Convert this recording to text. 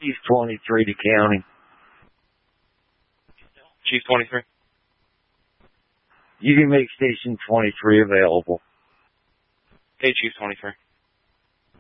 Chief 23 to county. Chief 23. You can make station 23 available. Hey, Chief 23.